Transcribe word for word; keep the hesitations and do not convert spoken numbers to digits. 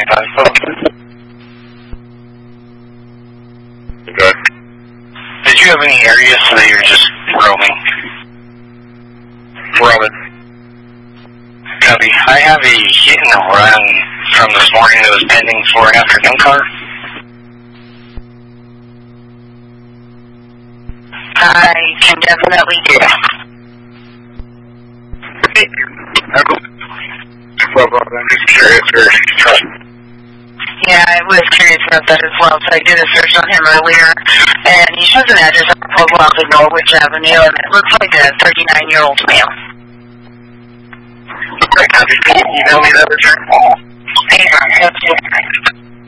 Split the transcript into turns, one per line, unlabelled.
Okay. Did you have any areas that you're just roaming?
Roaming.
Copy. I have a hit and run from this morning that was pending for an afternoon car.
I can definitely do that.
I'm just curious. Or,
Yeah, I was curious about that as well, so I did a search on him earlier, and he shows an address on Coldwell in Norwich Avenue, and it looks like a thirty-nine-year-old male.
Can you email me that return?
Yeah, that's it.